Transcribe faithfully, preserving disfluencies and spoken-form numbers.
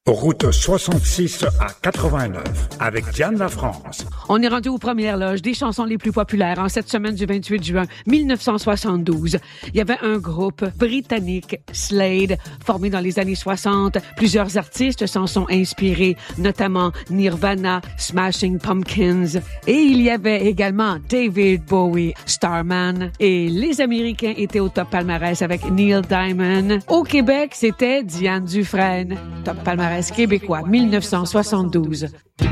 Route soixante-six à quatre-vingt-neuf, avec Diane Lafrance. On est rendu aux premières loges des chansons les plus populaires en cette semaine du vingt-huit juin mille neuf cent soixante-douze. Il y avait un groupe britannique, Slade, formé dans les années soixante. Plusieurs artistes s'en sont inspirés, notamment Nirvana, Smashing Pumpkins. Et il y avait également David Bowie, Starman. Et les Américains étaient au top palmarès avec Neil Diamond. Au Québec, c'était Diane Dufresne. Top palmarès québécois, mille neuf cent soixante-douze.